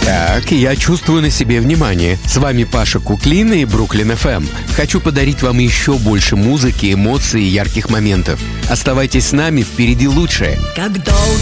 Так, я чувствую на себе внимание. С вами Паша Куклин и Бруклин FM. Хочу подарить вам еще больше музыки, эмоций и ярких моментов. Оставайтесь с нами, впереди лучшее. Как долго